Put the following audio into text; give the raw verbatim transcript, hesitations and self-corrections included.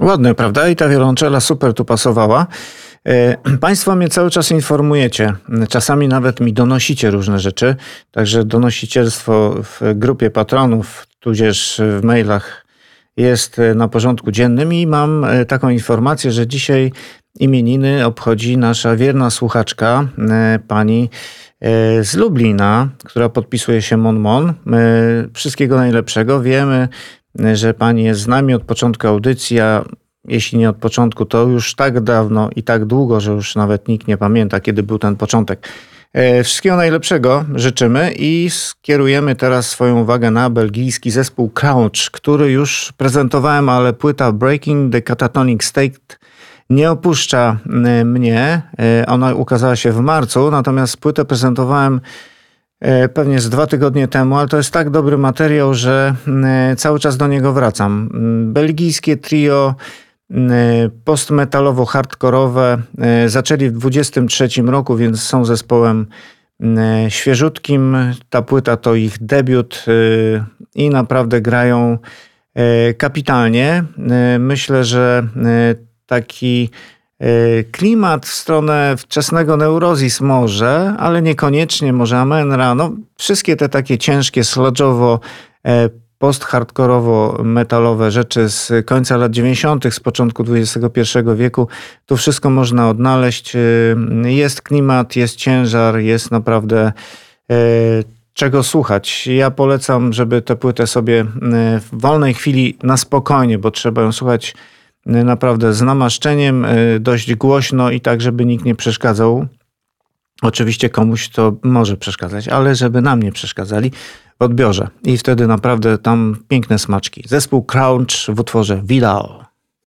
Ładne, prawda? I ta wiolonczela super tu pasowała. Państwo mnie cały czas informujecie. Czasami nawet mi donosicie różne rzeczy. Także donosicielstwo w grupie patronów, tudzież w mailach jest na porządku dziennym i mam taką informację, że dzisiaj imieniny obchodzi nasza wierna słuchaczka, pani z Lublina, która podpisuje się Mon Mon. Wszystkiego najlepszego. Wiemy, że pani jest z nami od początku audycji, a jeśli nie od początku, to już tak dawno i tak długo, że już nawet nikt nie pamięta, kiedy był ten początek. Wszystkiego najlepszego życzymy i skierujemy teraz swoją uwagę na belgijski zespół Crouch, który już prezentowałem, ale płyta Breaking the Catatonic State nie opuszcza mnie. Ona ukazała się w marcu, natomiast płytę prezentowałem pewnie z dwa tygodnie temu, ale to jest tak dobry materiał, że cały czas do niego wracam. Belgijskie trio postmetalowo-hardkorowe zaczęli w dwudziestym trzecim roku, więc są zespołem świeżutkim. Ta płyta to ich debiut i naprawdę grają kapitalnie. Myślę, że taki klimat w stronę wczesnego Neurozis może, ale niekoniecznie, może Amenra. No, wszystkie te takie ciężkie, sludge'owo, post-hardkorowo-metalowe rzeczy z końca lat dziewięćdziesiątych, z początku dwudziestego pierwszego wieku. Tu wszystko można odnaleźć. Jest klimat, jest ciężar, jest naprawdę czego słuchać. Ja polecam, żeby tę płytę sobie w wolnej chwili na spokojnie, bo trzeba ją słuchać naprawdę z namaszczeniem, dość głośno i tak, żeby nikt nie przeszkadzał. Oczywiście komuś to może przeszkadzać, ale żeby nam nie przeszkadzali w odbiorze. I wtedy naprawdę tam piękne smaczki. Zespół Crouch w utworze Vidal.